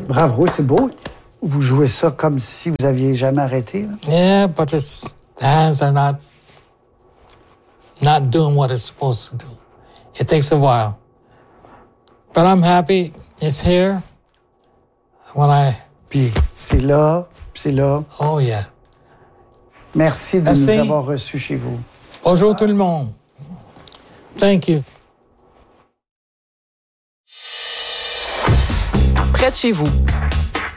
Bravo, c'est beau. Vous jouez ça comme si vous aviez jamais arrêté. Là. Yeah, but the hands are not doing what it's supposed to do. It takes a while. But I'm happy it's here. Puis c'est là, c'est là. Oh yeah. Merci de nous avoir reçus chez vous. Bonjour tout le monde. Thank you. Près de chez vous,